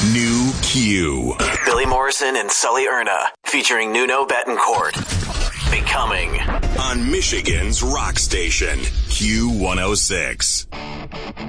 New Q. Billy Morrison and Sully Erna, featuring Nuno Betancourt. Becoming. On Michigan's rock station, Q106.